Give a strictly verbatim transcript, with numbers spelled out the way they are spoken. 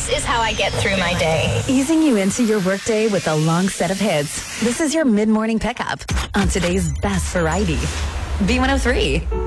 This is how I get through my day. Easing you into your workday with a long set of hits. This is your mid-morning pickup on today's best variety. B one oh three.